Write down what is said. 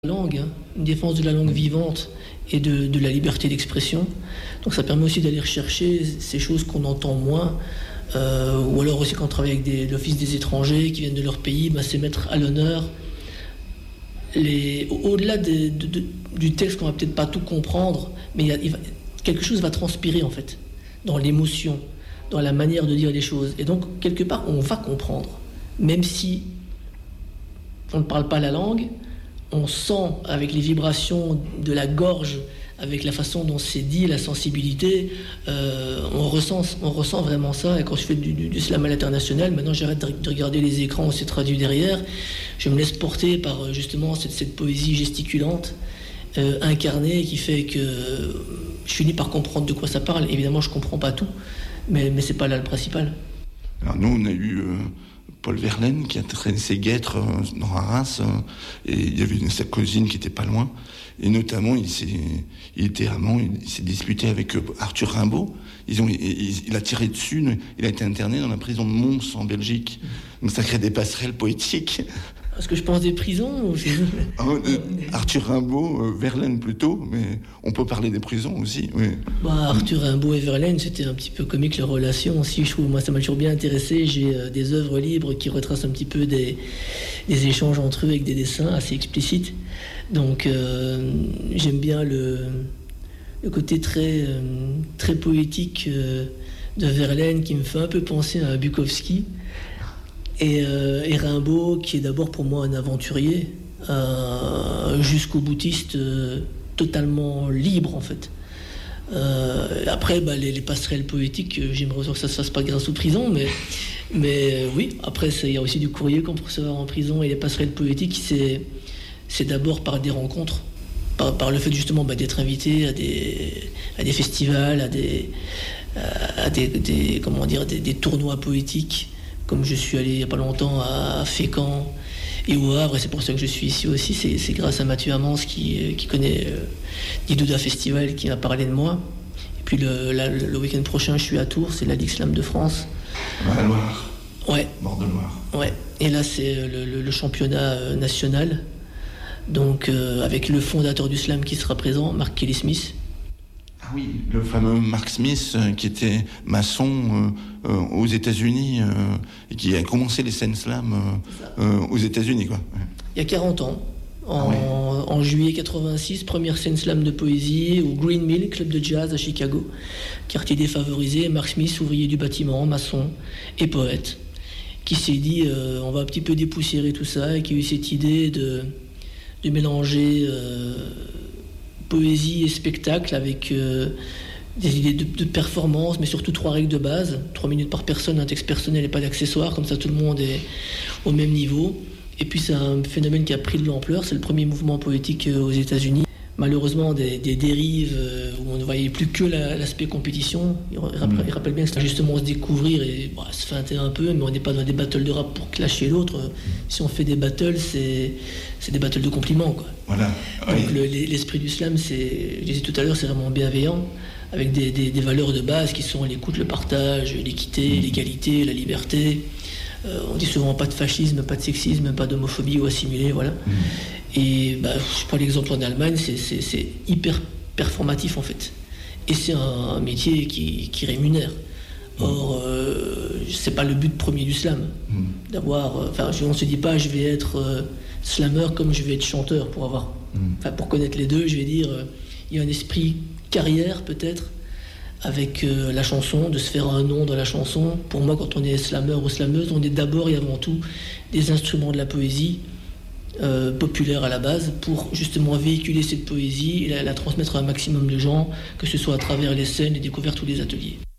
Langue, une défense de la langue vivante et de la liberté d'expression. Donc ça permet aussi d'aller rechercher ces choses qu'on entend moins, ou alors aussi quand on travaille avec l'Office des étrangers qui viennent de leur pays, c'est mettre à l'honneur au-delà du texte qu'on va peut-être pas tout comprendre, mais quelque chose va transpirer en fait, dans l'émotion, dans la manière de dire les choses. Et donc quelque part on va comprendre, même si on ne parle pas la langue. On sent avec les vibrations de la gorge, avec la façon dont c'est dit, la sensibilité, on ressent vraiment ça. Et quand je fais du slam à l'international, maintenant j'arrête de regarder les écrans où c'est traduit derrière. Je me laisse porter par justement cette poésie gesticulante, incarnée, qui fait que je finis par comprendre de quoi ça parle. Évidemment, je comprends pas tout, mais c'est pas là le principal. Alors nous, on a eu Paul Verlaine qui a traîné ses guêtres dans Arras, et il y avait sa cousine qui était pas loin, et notamment il s'est disputé avec Arthur Rimbaud. Il a tiré dessus, il a été interné dans la prison de Mons en Belgique. Donc ça crée des passerelles poétiques. Est-ce que je pense des prisons Arthur Rimbaud, Verlaine plutôt, mais on peut parler des prisons aussi. Oui. Arthur Rimbaud et Verlaine, c'était un petit peu comique leur relation aussi, je trouve. Moi, ça m'a toujours bien intéressé. J'ai des œuvres libres qui retracent un petit peu des échanges entre eux avec des dessins assez explicites. Donc, j'aime bien le côté très, très poétique de Verlaine qui me fait un peu penser à Bukowski. Et Rimbaud, qui est d'abord pour moi un aventurier, jusqu'au boutiste, totalement libre en fait. Après, les passerelles poétiques, j'aimerais que ça se fasse pas grâce aux prisons, mais oui, après il y a aussi du courrier qu'on peut recevoir en prison, et les passerelles poétiques, c'est d'abord par des rencontres, par le fait justement d'être invité à des festivals, à des tournois poétiques. Comme je suis allé il n'y a pas longtemps à Fécamp et au Havre, et c'est pour ça que je suis ici aussi, c'est grâce à Mathieu Amans qui connaît l'Idouda Festival, qui m'a parlé de moi. Et puis le week-end prochain, je suis à Tours, c'est la Ligue Slam de France. La Loire. Ouais. Bord de Loire. Ouais. Et là, c'est le championnat national. Donc, avec le fondateur du slam qui sera présent, Mark Kelly Smith. Ah oui, le fameux Mark Smith qui était maçon aux États-Unis et qui a commencé les scènes slam aux États-Unis, quoi. Il y a 40 ans, en juillet 86, première scène slam de poésie au Green Mill, club de jazz à Chicago, quartier défavorisé. Mark Smith, ouvrier du bâtiment, maçon et poète, qui s'est dit on va un petit peu dépoussiérer tout ça, et qui a eu cette idée de mélanger poésie et spectacle avec des idées de performance, mais surtout 3 règles de base, 3 minutes par personne, un texte personnel et pas d'accessoires, comme ça tout le monde est au même niveau. Et puis c'est un phénomène qui a pris de l'ampleur, c'est le premier mouvement poétique aux États-Unis. Malheureusement, des dérives où on ne voyait plus que l'aspect compétition. Il rappelle bien que c'est justement se découvrir et se feinter un peu, mais on n'est pas dans des battles de rap pour clasher l'autre. Si on fait des battles, c'est des battles de compliments, quoi. Voilà. Donc l'esprit du slam, je disais tout à l'heure, c'est vraiment bienveillant, avec des valeurs de base qui sont l'écoute, le partage, l'équité, l'égalité, la liberté. On dit souvent pas de fascisme, pas de sexisme, pas d'homophobie ou assimilé, voilà. Et je prends l'exemple en Allemagne, c'est hyper performatif en fait. Et c'est un métier qui rémunère. Or, c'est pas le but premier du slam. On ne se dit pas je vais être slammer comme je vais être chanteur pour connaître les deux. Je vais dire il y a un esprit carrière peut-être avec la chanson, de se faire un nom dans la chanson. Pour moi, quand on est slammer ou slameuse, on est d'abord et avant tout des instruments de la poésie populaire à la base, pour justement véhiculer cette poésie et la transmettre à un maximum de gens, que ce soit à travers les scènes, les découvertes ou les ateliers.